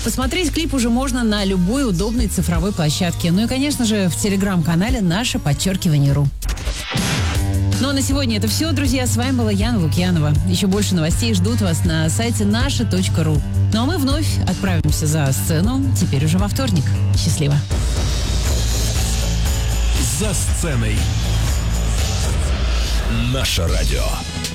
Посмотреть клип уже можно на любой удобной цифровой площадке. Ну и, конечно же, в телеграм-канале _ру. Ну а на сегодня это все, друзья. С вами была Яна Лукьянова. Еще больше новостей ждут вас на сайте naша.ru. Ну а мы вновь отправимся за сцену, теперь уже во вторник. Счастливо. За сценой. Наше радио.